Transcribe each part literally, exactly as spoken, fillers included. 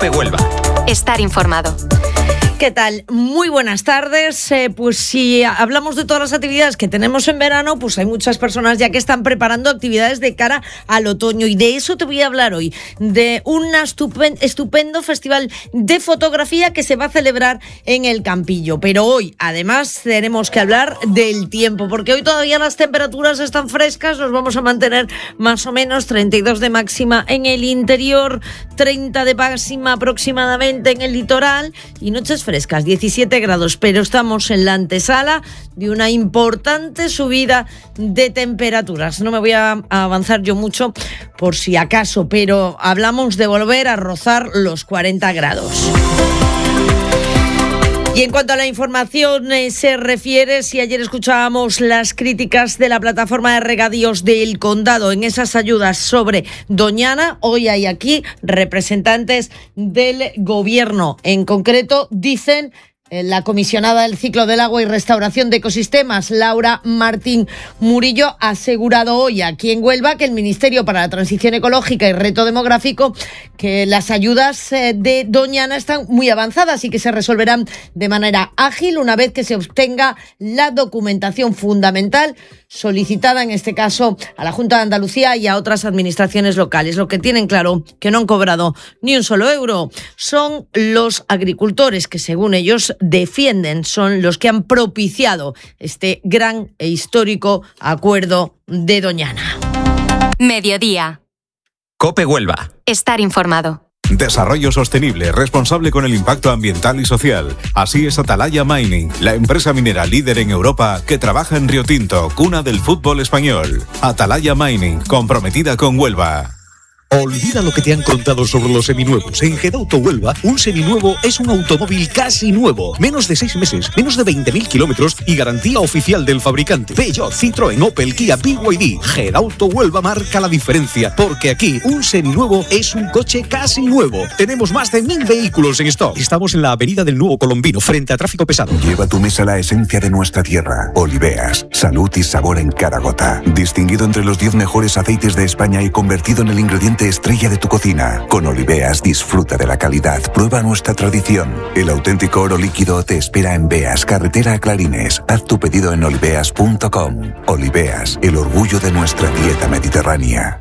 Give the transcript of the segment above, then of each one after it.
COPE Huelva. Estar informado. ¿Qué tal? Muy buenas tardes. Eh, pues si hablamos de todas las actividades que tenemos en verano, pues hay muchas personas ya que están preparando actividades de cara al otoño, y de eso te voy a hablar hoy, de un estupen- estupendo festival de fotografía que se va a celebrar en el Campillo. Pero hoy, además, tenemos que hablar del tiempo, porque hoy todavía las temperaturas están frescas. Nos vamos a mantener más o menos treinta y dos de máxima en el interior, treinta de máxima aproximadamente en el litoral, y noches frescas, diecisiete grados, pero estamos en la antesala de una importante subida de temperaturas. No me voy a avanzar yo mucho por si acaso, pero hablamos de volver a rozar los cuarenta grados. Y en cuanto a la información eh, se refiere, si ayer escuchábamos las críticas de la plataforma de regadíos del Condado en esas ayudas sobre Doñana, hoy hay aquí representantes del gobierno. En concreto, dicen la comisionada del ciclo del agua y restauración de ecosistemas, Laura Martín Murillo, ha asegurado hoy aquí en Huelva que el Ministerio para la Transición Ecológica y Reto Demográfico, que las ayudas de Doñana están muy avanzadas y que se resolverán de manera ágil una vez que se obtenga la documentación fundamental solicitada, en este caso, a la Junta de Andalucía y a otras administraciones locales. Lo que tienen claro que no han cobrado ni un solo euro son los agricultores que, según ellos defienden, son los que han propiciado este gran e histórico acuerdo de Doñana. Mediodía. COPE Huelva. Estar informado. Desarrollo sostenible, responsable con el impacto ambiental y social. Así es Atalaya Mining, la empresa minera líder en Europa que trabaja en Río Tinto, cuna del fútbol español. Atalaya Mining, comprometida con Huelva. Olvida lo que te han contado sobre los seminuevos. En Gedauto Huelva, un seminuevo es un automóvil casi nuevo. Menos de seis meses, menos de veinte mil kilómetros y garantía oficial del fabricante. Peugeot, Citroën, Opel, Kia, B Y D. Gedauto Huelva marca la diferencia, porque aquí un seminuevo es un coche casi nuevo. Tenemos más de mil vehículos en stock. Estamos en la avenida del Nuevo Colombino, frente a tráfico pesado. Lleva a tu mesa la esencia de nuestra tierra. Oliveas, salud y sabor en cada gota. Distinguido entre los diez mejores aceites de España y convertido en el ingrediente estrella de tu cocina. Con Oliveas disfruta de la calidad, prueba nuestra tradición. El auténtico oro líquido te espera en Beas, carretera a Clarines. Haz tu pedido en oliveas punto com. Oliveas, el orgullo de nuestra dieta mediterránea.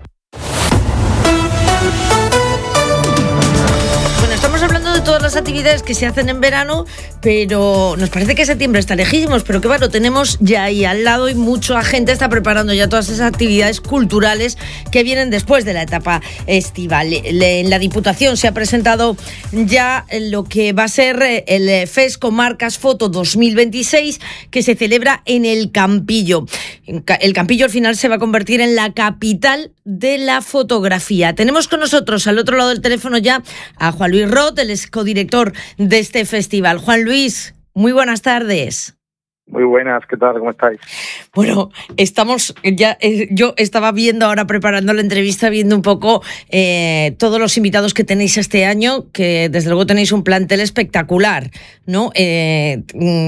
Todas las actividades que se hacen en verano, pero nos parece que septiembre está lejísimos, pero que bueno, tenemos ya ahí al lado y mucha gente está preparando ya todas esas actividades culturales que vienen después de la etapa estival. En la Diputación se ha presentado ya lo que va a ser el FES Comarcas Foto dos mil veintiséis, que se celebra en el Campillo. El Campillo al final se va a convertir en la capital de la fotografía. Tenemos con nosotros al otro lado del teléfono ya a Juan Luis Rot, el codirector de este festival. Juan Luis, muy buenas tardes. Muy buenas, ¿qué tal? ¿Cómo estáis? Bueno, estamos ya, eh, yo estaba viendo ahora, preparando la entrevista, viendo un poco eh, todos los invitados que tenéis este año, que desde luego tenéis un plantel espectacular, ¿no? Eh,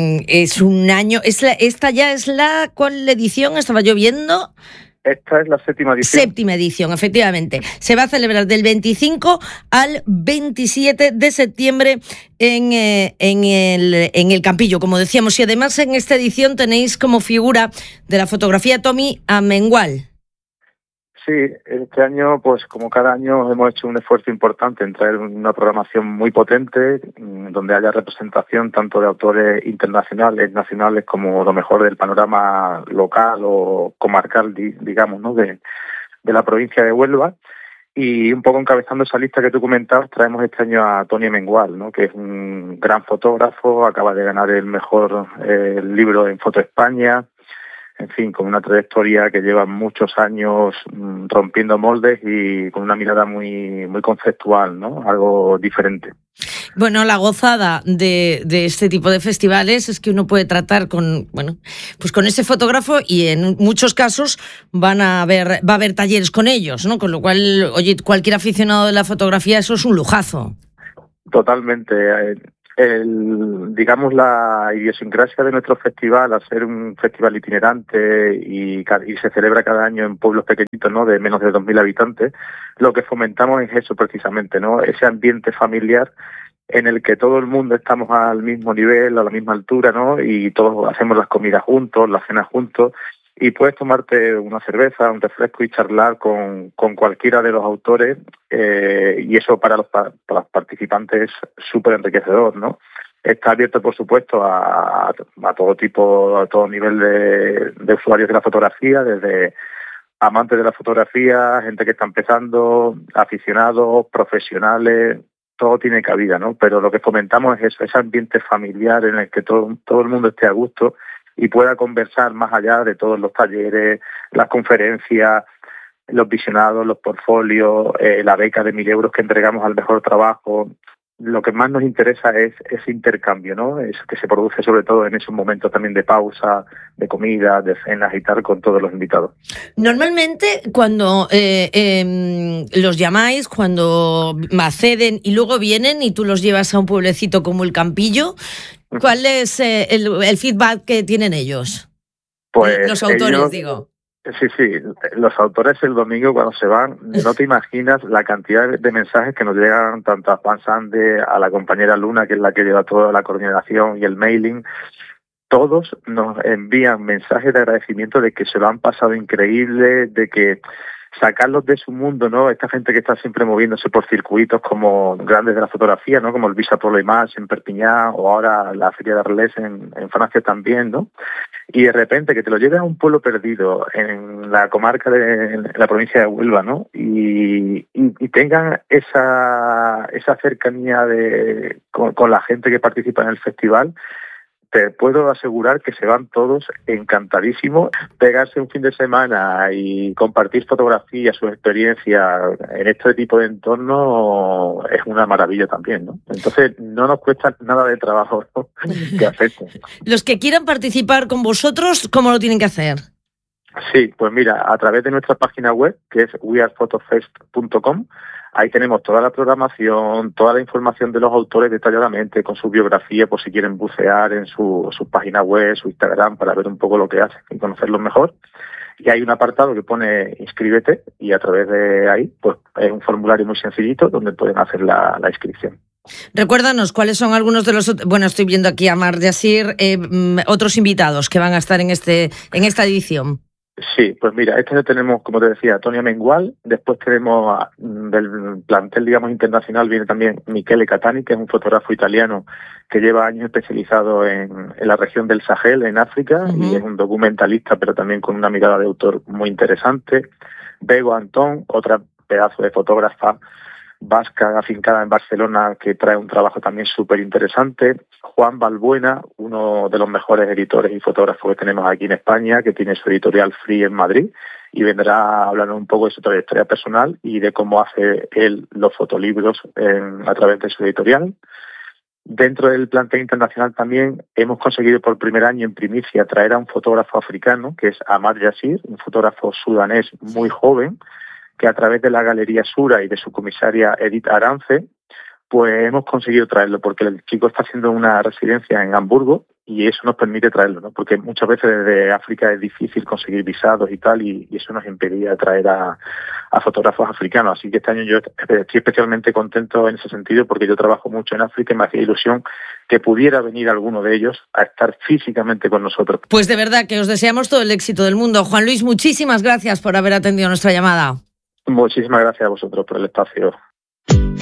es un año, es la, esta ya es la, ¿cuál edición estaba yo viendo? Esta es la séptima edición. Séptima edición, efectivamente. Se va a celebrar del veinticinco al veintisiete de septiembre en, eh, en, el, en el Campillo, como decíamos. Y además en esta edición tenéis como figura de la fotografía Tommy Amengual. Sí, este año, pues como cada año, hemos hecho un esfuerzo importante en traer una programación muy potente, donde haya representación tanto de autores internacionales, nacionales, como lo mejor del panorama local o comarcal, digamos, ¿no?, de, de la provincia de Huelva. Y un poco encabezando esa lista que tú comentabas, traemos este año a Tony Amengual, ¿no?, que es un gran fotógrafo, acaba de ganar el mejor eh, libro en Foto España. En fin, con una trayectoria que lleva muchos años mmm, rompiendo moldes y con una mirada muy muy conceptual, ¿no? Algo diferente. Bueno, la gozada de, de este tipo de festivales es que uno puede tratar con, bueno, pues con ese fotógrafo y en muchos casos van a haber, va a haber talleres con ellos, ¿no? Con lo cual, oye, cualquier aficionado de la fotografía, eso es un lujazo. Totalmente. el, digamos, la idiosincrasia de nuestro festival, al ser un festival itinerante y, y se celebra cada año en pueblos pequeñitos, ¿no?, de menos de dos mil habitantes, lo que fomentamos es eso precisamente, ¿no?, ese ambiente familiar en el que todo el mundo estamos al mismo nivel, a la misma altura, ¿no?, y todos hacemos las comidas juntos, las cenas juntos, y puedes tomarte una cerveza, un refresco y charlar con, con cualquiera de los autores, eh, y eso para los, para los participantes es súper enriquecedor, ¿no? Está abierto, por supuesto, a, a todo tipo, a todo nivel de, de usuarios de la fotografía, desde amantes de la fotografía, gente que está empezando, aficionados, profesionales, todo tiene cabida, ¿no? Pero lo que fomentamos es eso, ese ambiente familiar en el que todo, todo el mundo esté a gusto y pueda conversar más allá de todos los talleres, las conferencias, los visionados, los portfolios, eh, la beca de mil euros que entregamos al mejor trabajo. Lo que más nos interesa es ese intercambio, ¿no? Es que se produce sobre todo en esos momentos también de pausa, de comida, de cenas y tal, con todos los invitados. Normalmente, cuando eh, eh, los llamáis, cuando acceden y luego vienen y tú los llevas a un pueblecito como el Campillo, ¿cuál es eh, el, el feedback que tienen ellos? Pues los autores, ellos, digo. Sí, sí, los autores el domingo cuando se van, no te imaginas la cantidad de mensajes que nos llegan tanto a Juan Sande, a la compañera Luna, que es la que lleva toda la coordinación y el mailing. Todos nos envían mensajes de agradecimiento de que se lo han pasado increíble, de que sacarlos de su mundo, ¿no? Esta gente que está siempre moviéndose por circuitos como grandes de la fotografía, ¿no? Como el Visa Polo Image en Perpiñán o ahora la Feria de Arles en, en Francia también, ¿no? Y de repente que te lo lleves a un pueblo perdido en la comarca de en la provincia de Huelva, ¿no? Y, y, y tengan esa esa cercanía de con, con la gente que participa en el festival. Te puedo asegurar que se van todos encantadísimos. Pegarse un fin de semana y compartir fotografías, su experiencia en este tipo de entorno es una maravilla también, ¿no? Entonces no nos cuesta nada de trabajo, ¿no?, que afecte. Los que quieran participar con vosotros, ¿cómo lo tienen que hacer? Sí, pues mira, a través de nuestra página web, que es we are photofest punto com, ahí tenemos toda la programación, toda la información de los autores detalladamente, con su biografía, por si quieren bucear en su, su página web, su Instagram, para ver un poco lo que hacen y conocerlos mejor. Y hay un apartado que pone inscríbete, y a través de ahí, pues es un formulario muy sencillito donde pueden hacer la, la inscripción. Recuérdanos cuáles son algunos de los... Bueno, estoy viendo aquí a Mar Yassir, eh, otros invitados que van a estar en este en esta edición. Sí, pues mira, este año tenemos, como te decía, Tonia Mengual, después tenemos a, del plantel, digamos, internacional, viene también Michele Catani, que es un fotógrafo italiano que lleva años especializado en, en la región del Sahel, en África, uh-huh. y es un documentalista, pero también con una mirada de autor muy interesante. Bego Antón, otra pedazo de fotógrafa vasca afincada en Barcelona, que trae un trabajo también súper interesante. Juan Balbuena, uno de los mejores editores y fotógrafos que tenemos aquí en España, que tiene su editorial Free en Madrid, y vendrá a hablarnos un poco de su trayectoria personal y de cómo hace él los fotolibros en, a través de su editorial. Dentro del plantel internacional también hemos conseguido por primer año en primicia traer a un fotógrafo africano, que es Amar Yassir, un fotógrafo sudanés muy joven, que a través de la Galería Sura y de su comisaria Edith Arance, pues hemos conseguido traerlo, porque el chico está haciendo una residencia en Hamburgo y eso nos permite traerlo, ¿no? Porque muchas veces desde África es difícil conseguir visados y tal, y, y eso nos impedía traer a, a fotógrafos africanos. Así que este año yo estoy especialmente contento en ese sentido, porque yo trabajo mucho en África y me hacía ilusión que pudiera venir alguno de ellos a estar físicamente con nosotros. Pues de verdad que os deseamos todo el éxito del mundo. Juan Luis, muchísimas gracias por haber atendido nuestra llamada. Muchísimas gracias a vosotros por el espacio.